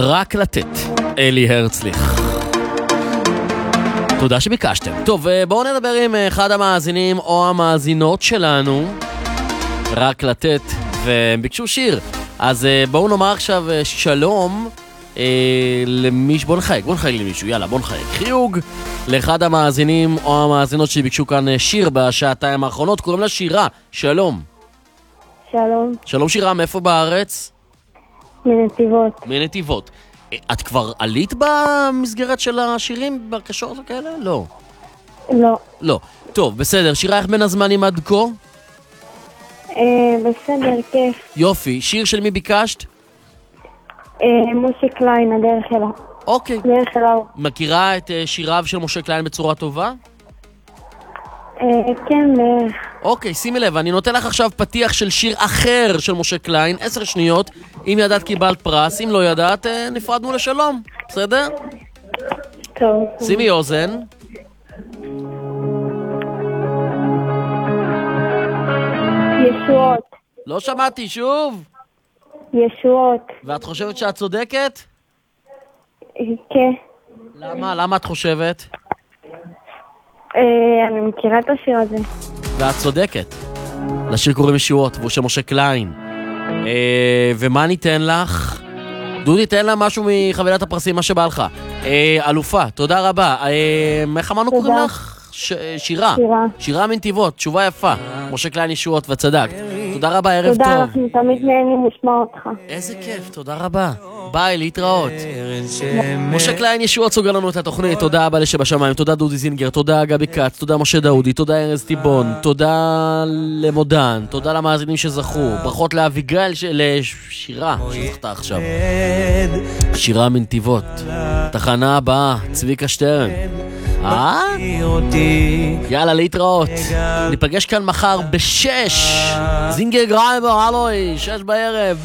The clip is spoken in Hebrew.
רק לתת, אלי הרצליך. תודה שביקשתם. טוב, בואו נדבר עם אחד המאזינים או המאזינות שלנו. רק לתת, והם ביקשו שיר. אז בואו נאמר עכשיו שלום למישהו, בואו נחייג למישהו, יאללה, בואו נחייג. חיוג לאחד המאזינים או המאזינות שביקשו כאן שיר בשעתיים האחרונות, קוראים לה שירה. שלום. שלום. שלום שירה, מאיפה בארץ? מנתיבות. מנתיבות. את כבר עלית במסגרת של השירים בקשות כאלה? לא. לא. לא. טוב, בסדר. שירה, איך בין הזמנים עד כה? בסדר, כיף. יופי. שיר של מי ביקשת? משה קליין, הדרך שלה. אוקיי. דרך שלה. מכירה את שיריו של משה קליין בצורה טובה? כן, בערך. אוקיי, שימי לב, אני נותן לך עכשיו פתיח של שיר אחר של משה קליין, 10 שניות. אם ידעת קיבלת פרס, אם לא ידעת, נפרדנו לשלום. בסדר? טוב. שימי אוזן. ישועות. לא שמעתי, שוב. ישועות. ואת חושבת שאת צודקת? כן. למה? למה את חושבת? אני מכירה את השיר הזה. ואת צודקת. לשיר קוראים ישועות, והוא של משה קליין. ומה ניתן לך? דודי, תן לה משהו מחבילת הפרסים, מה שבא לך. אלופה, תודה רבה. איך אמרנו קוראים לך? שירה. שירה מנתיבות, תשובה יפה. משה קליין ישועות, וצדקת. תודה רבה, ערב טוב. תודה, אנחנו תמיד נהנים לשמוע אותך. איזה כיף, תודה רבה. ביי, להתראות. משה קליין ישועות סוגר לנו את התוכנית. תודה אבא לשבשמיים, תודה דודי זינגר, תודה גבי קץ, תודה משה דאודי, תודה ארז טיבון, תודה למודן, תודה למאזינים שזכו, ברכות לאביגל, לשירה שזכתה עכשיו. שירה מנתיבות. תחנה הבאה, צביקה שטרן. יאללה, להתראות. ניפגש כאן מחר ב6. זינגר גרייבר, הלוי, 6 בערב.